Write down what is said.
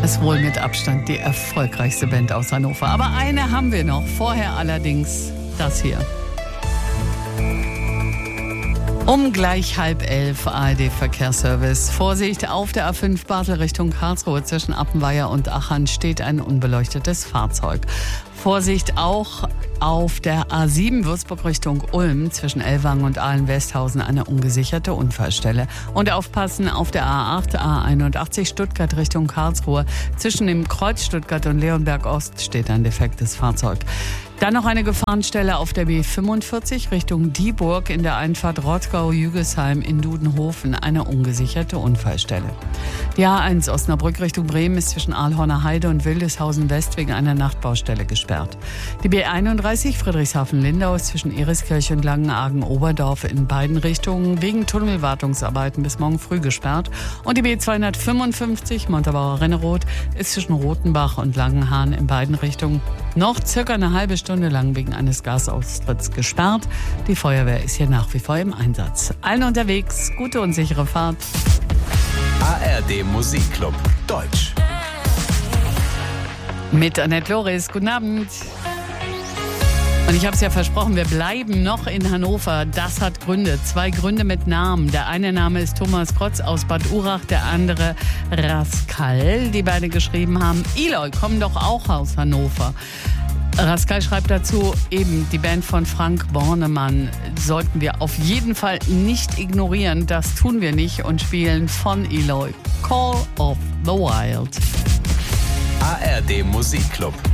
Ist wohl mit Abstand die erfolgreichste Band aus Hannover. Aber eine haben wir noch. Vorher allerdings das hier. Um gleich 10:30 ARD-Verkehrsservice. Vorsicht, auf der A5 Bartel Richtung Karlsruhe zwischen Appenweier und Achern steht ein unbeleuchtetes Fahrzeug. Vorsicht auch auf der A7 Würzburg Richtung Ulm zwischen Ellwangen und Ahlen-Westhausen eine ungesicherte Unfallstelle. Und aufpassen auf der A8, A81 Stuttgart Richtung Karlsruhe. Zwischen dem Kreuz Stuttgart und Leonberg Ost steht ein defektes Fahrzeug. Dann noch eine Gefahrenstelle auf der B45 Richtung Dieburg in der Einfahrt Rottgau-Jügesheim in Dudenhofen, eine ungesicherte Unfallstelle. Die A1 Osnabrück Richtung Bremen ist zwischen Ahlhorner Heide und Wildeshausen West wegen einer Nachtbaustelle gesperrt. Die B31 Friedrichshafen-Lindau ist zwischen Eriskirch und Langenargen-Oberdorf in beiden Richtungen wegen Tunnelwartungsarbeiten bis morgen früh gesperrt. Und die B255 Montabaur-Renneroth ist zwischen Rothenbach und Langenhahn in beiden Richtungen noch circa eine halbe Stunde lang wegen eines Gasaustritts gesperrt. Die Feuerwehr ist hier nach wie vor im Einsatz. Allen unterwegs, gute und sichere Fahrt. ARD Musikclub Deutsch. Mit Annette Loris. Guten Abend. Und ich habe es ja versprochen, wir bleiben noch in Hannover. Das hat Gründe. 2 Gründe mit Namen. Der eine Name ist Thomas Krotz aus Bad Urach, der andere Rascal, die beide geschrieben haben. Eloy, kommen doch auch aus Hannover. Rascal schreibt dazu, eben die Band von Frank Bornemann sollten wir auf jeden Fall nicht ignorieren. Das tun wir nicht und spielen von Eloy Call of the Wild. ARD Musikclub